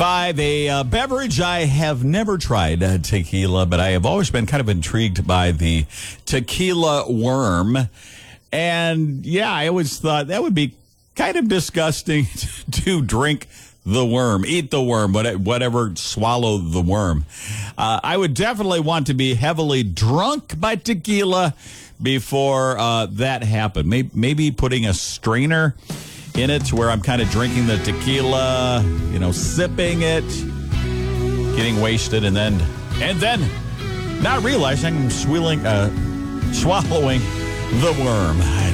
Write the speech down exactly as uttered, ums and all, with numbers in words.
Five, a uh, beverage I have never tried, uh, tequila, but I have always been kind of intrigued by the tequila worm. And yeah, I always thought that would be kind of disgusting to drink the worm, eat the worm, whatever, swallow the worm. Uh, I would definitely want to be heavily drunk by tequila before uh, that happened. Maybe, maybe putting a strainer in it where I'm kind of drinking the tequila, you know, sipping it, getting wasted, and then and then not realizing I'm swilling, uh, swallowing the worm.